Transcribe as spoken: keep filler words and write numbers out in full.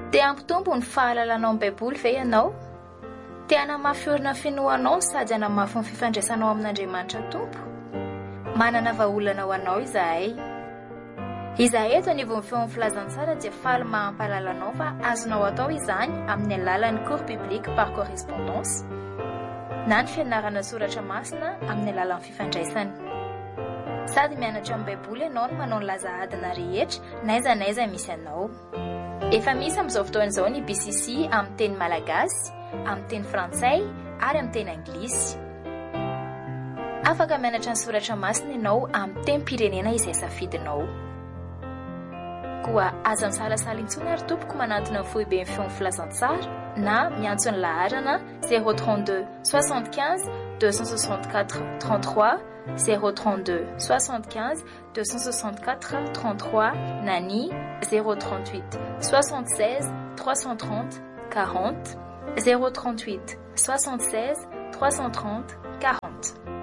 Dia ampitombo ny fahalalanao amin'ny baiboly ve ianao? Te hanamafy orina finoanao sady hanamafy ny fifandraisanao amin'Andriamanitra Tompo? Manana vahaolana ho anao izahay. Izahay eto anivon'ny feon'ny filazantsara dia faly mahampalalanao fa azonao atao izany amin'ny alalan'ny cours biblique par correspondance na ny fianarana soratra masina amin'ny alalan'ny fifandraisana. Sady mianatra amin'ny baiboly ianao no manao ny lazahadina rehetra n'aiza n'aiza misy anao. Efa misy amin'izao fotoana izao ny B C C amin'ny teny malagasy, amin'ny teny frantsay ary amin'ny teny anglisy. Afaka mianatra ny soratra masina ianao amin'ny teny pirenena izay safidinao. Koa aza misalasala intsony ary tompoko manantona ny foibe ny feon'ny filazantsara na miantso ny laharana zéro trente-deux soixante-quinze deux cent soixante-quatre trente-trois zéro trente-deux soixante-quinze deux cent soixante-quatre trente-trois na ny zéro trente-huit soixante-seize trois cent trente quarante zéro trente-huit soixante-seize trois cent trente quarante.